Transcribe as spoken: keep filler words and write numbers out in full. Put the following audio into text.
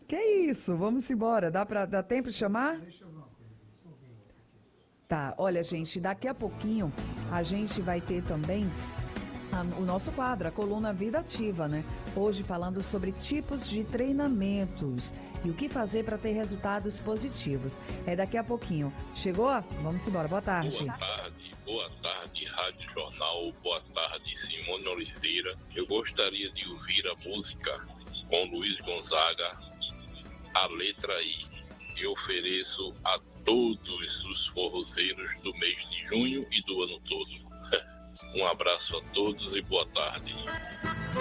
Que isso? Vamos embora. Dá para dá tempo de chamar? Tá, olha, gente, daqui a pouquinho a gente vai ter também a- o nosso quadro, a coluna Vida Ativa, né? Hoje falando sobre tipos de treinamentos e o que fazer para ter resultados positivos. É daqui a pouquinho. Chegou? Vamos embora. Boa Boa tarde. tarde, boa tarde, Rádio Jornal, boa tarde, Simone Oliveira. Eu gostaria de ouvir a música com Luiz Gonzaga, a letra I. Eu ofereço a todos os forrozeiros do mês de junho e do ano todo. Um abraço a todos e boa tarde.